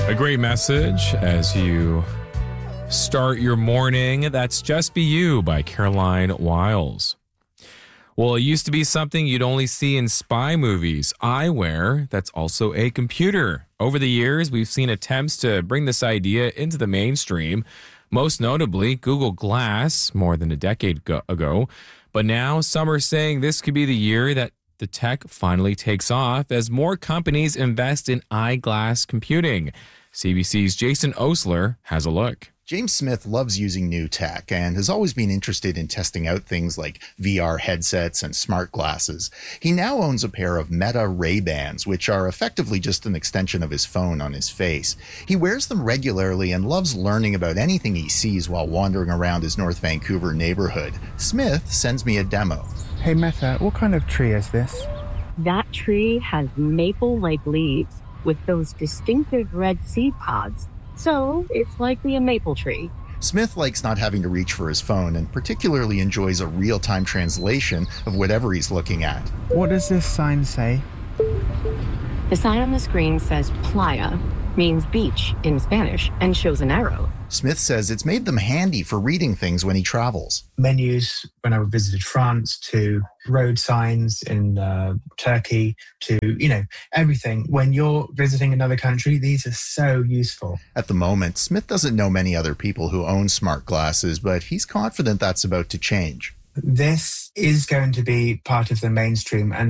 A great message as you start your morning. That's Just Be You by Caroline Wiles. Well, it used to be something you'd only see in spy movies. Eyewear, that's also a computer. Over the years, we've seen attempts to bring this idea into the mainstream, most notably Google Glass more than a decade ago. But now some are saying this could be the year that the tech finally takes off as more companies invest in eyeglass computing. CBC's Jason Osler has a look. James Smith loves using new tech and has always been interested in testing out things like VR headsets and smart glasses. He now owns a pair of Meta Ray-Bans, which are effectively just an extension of his phone on his face. He wears them regularly and loves learning about anything he sees while wandering around his North Vancouver neighborhood. Smith sends me a demo. Hey Meta, what kind of tree is this? That tree has maple-like leaves with those distinctive red seed pods. So it's likely a maple tree. Smith likes not having to reach for his phone and particularly enjoys a real-time translation of whatever he's looking at. What does this sign say? The sign on the screen says playa, means beach in Spanish, and shows an arrow. Smith says it's made them handy for reading things when he travels. Menus when I visited France, to road signs in Turkey, to, everything. When you're visiting another country, these are so useful. At the moment, Smith doesn't know many other people who own smart glasses, but he's confident that's about to change. This is going to be part of the mainstream, and